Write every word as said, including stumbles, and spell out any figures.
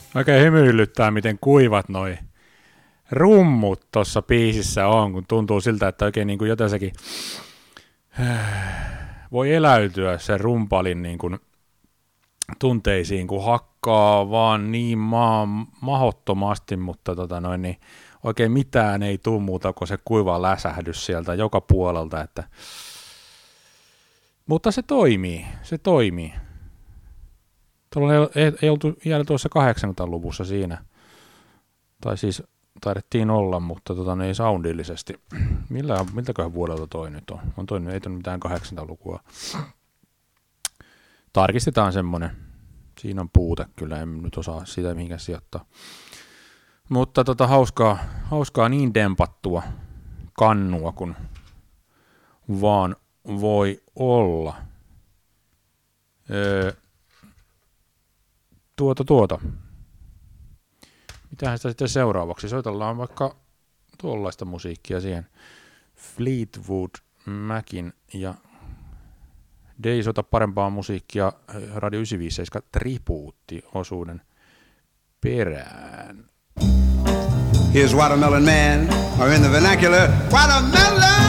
Oikein hymyilyttää, miten kuivat noi rummut tuossa biisissä on, kun tuntuu siltä, että oikein niin kuin jotensakin voi eläytyä sen rumpalin niin kuin tunteisiin, kun hakkaa vaan niin maa, mahottomasti, mutta tota noin, niin oikein mitään ei tule muuta kuin se kuiva läsähdys sieltä joka puolelta, että mutta se toimii, se toimii. Tuolla ei, ei oltu vielä tuossa kahdeksankymmentäluvussa siinä, tai siis taidettiin olla, mutta tota, ei soundillisesti. Millä, miltäköhän vuodelta toi nyt on? On toi, ei toi mitään kahdeksankymmentälukua. Tarkistetaan semmonen. Siinä on puute kyllä, en nyt osaa sitä mihinkään sijoittaa. Mutta tota, hauskaa, hauskaa niin dempattua kannua, kun vaan voi olla. Öö, tuota tuota. Mitähän sitä sitten seuraavaksi? Soitellaan vaikka tuollaista musiikkia siihen. Fleetwood Macin ja Dei soita parempaa musiikkia Radio yhdeksänsataaviisikymmentäseitsemän tribuutti-osuuden perään. Here's Watermelon Man, or in the vernacular, Watermelon!